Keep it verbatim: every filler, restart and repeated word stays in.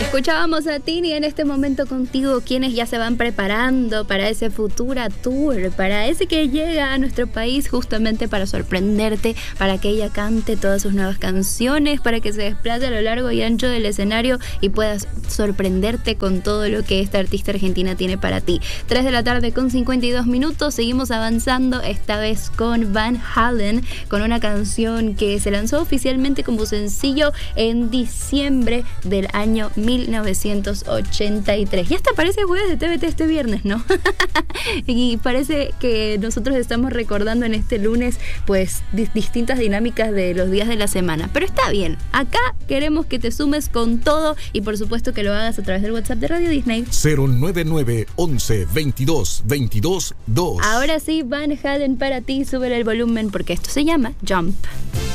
Escuchábamos a Tini en este momento contigo, quienes ya se van preparando para ese Futura Tour, para ese que llega a nuestro país justamente para sorprenderte, para que ella cante todas sus nuevas canciones, para que se desplace a lo largo y ancho del escenario y puedas sorprenderte con todo lo que esta artista argentina tiene para ti. tres de la tarde con cincuenta y dos minutos, seguimos avanzando, esta vez con Van Halen, con una canción que se lanzó oficialmente como sencillo en diciembre del año mil novecientos ochenta y tres. Ya hasta parece jueves de T V T este viernes, ¿no? Y parece que nosotros estamos recordando en este lunes pues di- distintas dinámicas de los días de la semana, pero está bien, acá queremos que te sumes con todo y por supuesto que lo hagas a través del WhatsApp de Radio Disney cero nueve nueve once veintidós veintidós dos. Ahora sí, Van Halen para ti, sube el volumen porque esto se llama Jump.